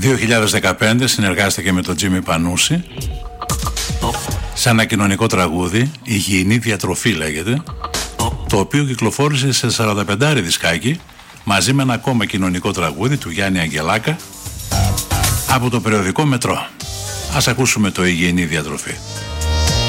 2015 συνεργάστηκε με τον Τζίμι Πανούση σε ένα κοινωνικό τραγούδι, Υγιεινή Διατροφή λέγεται, το οποίο κυκλοφόρησε σε 45 δισκάκι μαζί με ένα ακόμα κοινωνικό τραγούδι του Γιάννη Αγγελάκα από το περιοδικό Μετρό. Ας ακούσουμε το Υγιεινή Διατροφή.